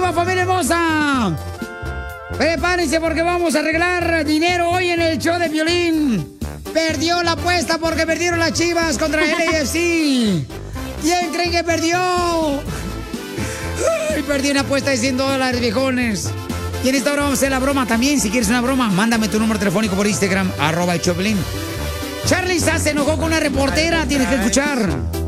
arriba, familia hermosa! Prepárense porque vamos a arreglar dinero hoy en el show de Piolín. Perdió la apuesta porque perdieron las Chivas contra el LAFC. ¿Quién creen que perdió? Ay, perdí una apuesta de $100, viejones. Y en esta hora vamos a hacer la broma también. Si quieres una broma, mándame tu número telefónico por Instagram, @el Choplin. Charlie se enojó con una reportera, tienes que escuchar.